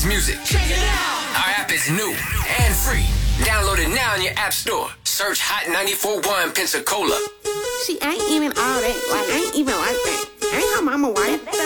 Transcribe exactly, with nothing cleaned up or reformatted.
Music. Check it out. Our app is new and free. Download it now in your app store. Search Hot ninety-four point one Pensacola. She ain't even all that. Like, ain't even like that. Ain't her mama white.